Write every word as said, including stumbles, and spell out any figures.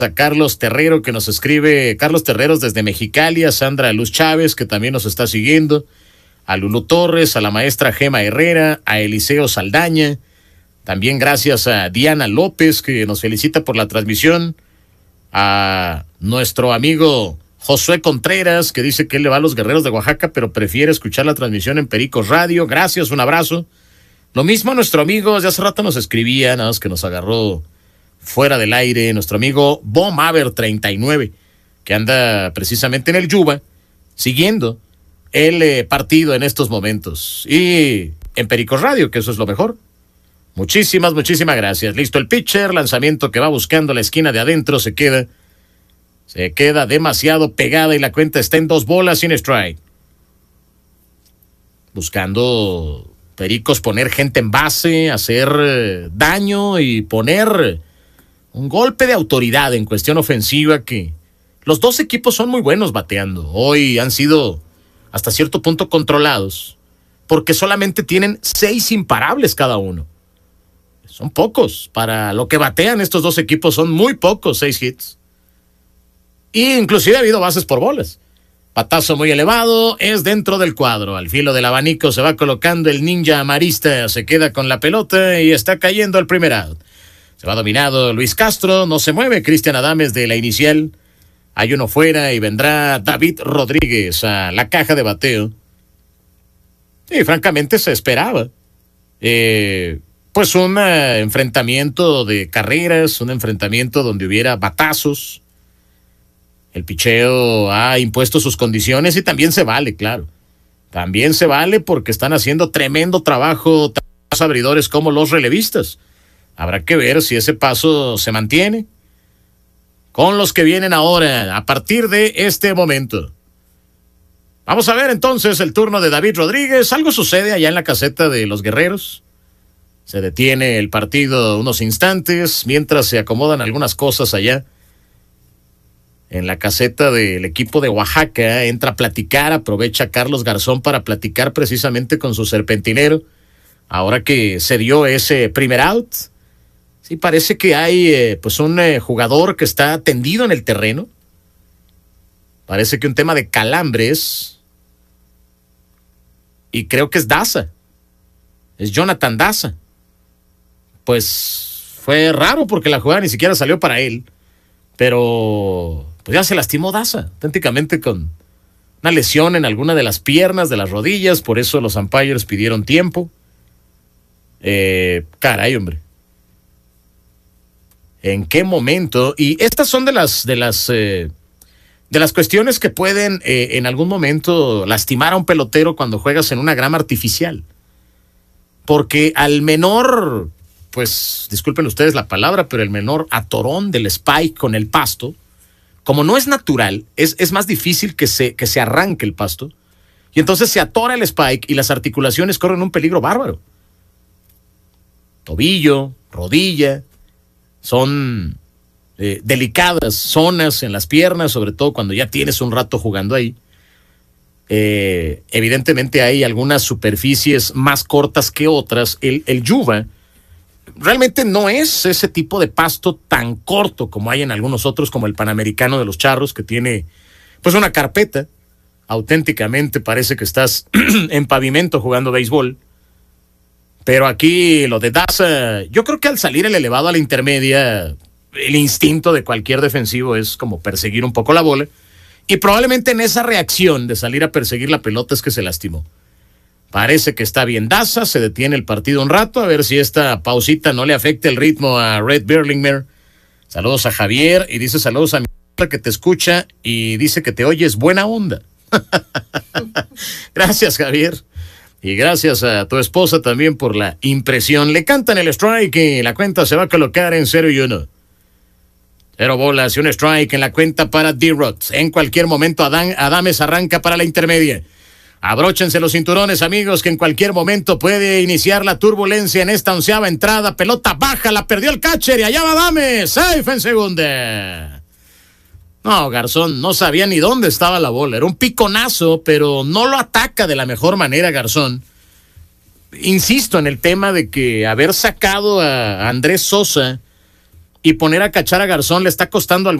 a Carlos Terrero, que nos escribe, Carlos Terreros desde Mexicali, a Sandra Luz Chávez, que también nos está siguiendo, a Lulu Torres, a la maestra Gema Herrera, a Eliseo Saldaña, también gracias a Diana López, que nos felicita por la transmisión, a nuestro amigo Josué Contreras, que dice que él le va a los Guerreros de Oaxaca, pero prefiere escuchar la transmisión en Pericos Radio. Gracias, un abrazo. Lo mismo nuestro amigo, de hace rato nos escribía, nada más que nos agarró fuera del aire, nuestro amigo Bo Maver treinta y nueve, que anda precisamente en el Yuba, siguiendo el eh, partido en estos momentos. Y en Pericos Radio, que eso es lo mejor. Muchísimas, muchísimas gracias. Listo el pitcher, lanzamiento que va buscando la esquina de adentro, se queda, se queda demasiado pegada y la cuenta está en dos bolas sin strike. Buscando Pericos poner gente en base, hacer eh, daño y poner un golpe de autoridad en cuestión ofensiva, que los dos equipos son muy buenos bateando. Hoy han sido hasta cierto punto controlados, porque solamente tienen seis imparables cada uno. Son pocos. Para lo que batean estos dos equipos son muy pocos, seis hits. Y inclusive ha habido bases por bolas. Patazo muy elevado, es dentro del cuadro. Al filo del abanico se va colocando el ninja amarista, se queda con la pelota y está cayendo el primer out. Se va dominado Luis Castro, no se mueve Cristian Adames de la inicial. Hay uno fuera y vendrá David Rodríguez a la caja de bateo. Y francamente se esperaba. Eh... Pues un uh, enfrentamiento de carreras, un enfrentamiento donde hubiera batazos. El picheo ha impuesto sus condiciones y también se vale, claro. También se vale porque están haciendo tremendo trabajo tanto los abridores como los relevistas. Habrá que ver si ese paso se mantiene con los que vienen ahora, a partir de este momento. Vamos a ver entonces el turno de David Rodríguez. Algo sucede allá en la caseta de los Guerreros. Se detiene el partido unos instantes mientras se acomodan algunas cosas allá en la caseta del equipo de Oaxaca. Entra a platicar, aprovecha Carlos Garzón para platicar precisamente con su serpentinero. Ahora que se dio ese primer out, sí parece que hay eh, pues un eh, jugador que está tendido en el terreno. Parece que un tema de calambres. Y creo que es Daza. Es Jonathan Daza. Pues fue raro porque la jugada ni siquiera salió para él, pero pues ya se lastimó Daza, auténticamente con una lesión en alguna de las piernas, de las rodillas, por eso los umpires pidieron tiempo. Eh, caray, hombre. ¿En qué momento? Y estas son de las de las eh, de las cuestiones que pueden eh, en algún momento lastimar a un pelotero cuando juegas en una grama artificial. Porque al menor, pues disculpen ustedes la palabra, pero el menor atorón del spike con el pasto, como no es natural, es, es más difícil que se, que se arranque el pasto, y entonces se atora el spike y las articulaciones corren un peligro bárbaro. Tobillo, rodilla, son eh, delicadas zonas en las piernas, sobre todo cuando ya tienes un rato jugando ahí. Eh, evidentemente hay algunas superficies más cortas que otras. El, el Yuba realmente no es ese tipo de pasto tan corto como hay en algunos otros, como el Panamericano de los Charros, que tiene pues una carpeta. Auténticamente parece que estás en pavimento jugando béisbol. Pero aquí lo de Daza, yo creo que al salir el elevado a la intermedia, el instinto de cualquier defensivo es como perseguir un poco la bola. Y probablemente en esa reacción de salir a perseguir la pelota es que se lastimó. Parece que está bien Daza, se detiene el partido un rato, a ver si esta pausita no le afecta el ritmo a Red Berlingmer. Saludos a Javier, y dice saludos a mi que te escucha y dice que te oyes buena onda. Gracias, Javier. Y gracias a tu esposa también por la impresión. Le cantan el strike y la cuenta se va a colocar en cero y uno. Cero bolas y un strike en la cuenta para D-Rod. En cualquier momento Adán, Adames arranca para la intermedia. Abróchense los cinturones, amigos, que en cualquier momento puede iniciar la turbulencia en esta onceava entrada. Pelota baja, la perdió el catcher y allá va Adames. Safe en segunda. No, Garzón no sabía ni dónde estaba la bola. Era un piconazo, pero no lo ataca de la mejor manera Garzón. Insisto en el tema de que haber sacado a Andrés Sosa y poner a cachar a Garzón le está costando algún